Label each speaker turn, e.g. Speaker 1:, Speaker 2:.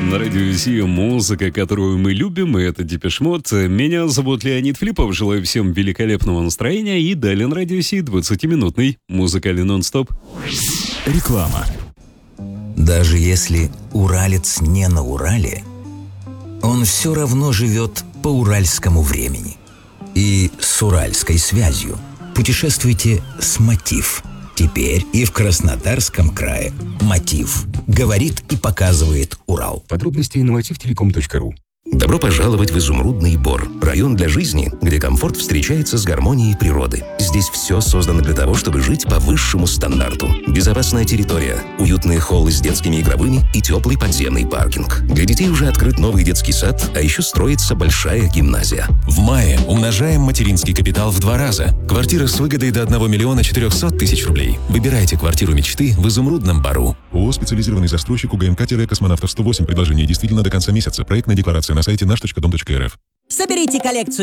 Speaker 1: На радио Си музыка, которую мы любим, и это Депеш Мод. Меня зовут Леонид Филиппов, желаю всем великолепного настроения и далее на радио Си 20-минутный музыкальный нон-стоп.
Speaker 2: Реклама.
Speaker 3: Даже если уралец не на Урале, он все равно живет по уральскому времени. И с уральской связью путешествуйте с «Мотив». Теперь и в Краснодарском крае «Мотив» говорит и показывает Урал.
Speaker 2: Подробности на motivtelecom.ru.
Speaker 4: Добро пожаловать в Изумрудный Бор. Район для жизни, где комфорт встречается с гармонией природы. Здесь все создано для того, чтобы жить по высшему стандарту. Безопасная территория, уютные холлы с детскими игровыми и теплый подземный паркинг. Для детей уже открыт новый детский сад, а еще строится большая гимназия.
Speaker 5: В мае умножаем материнский капитал в 2 раза. Квартира с выгодой до 1 400 000 рублей. Выбирайте квартиру мечты в Изумрудном Бору.
Speaker 6: ООО «Специализированный застройщик УГМК-Космонавтов 108». Предложение действительно до конца месяца. Проектная декларация на сайте наш.дом.рф.
Speaker 7: Соберите коллекцию